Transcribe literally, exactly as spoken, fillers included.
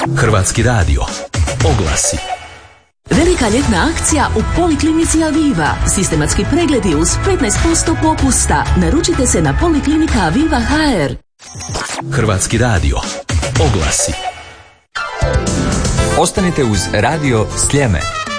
Hrvatski radio. Oglasi. Velika ljetna akcija u Poliklinici Aviva. Sistematski pregledi uz petnaest posto popusta. Naručite se na Poliklinika Aviva ha er. Hrvatski radio. Oglasi. Ostanite uz Radio Sljeme.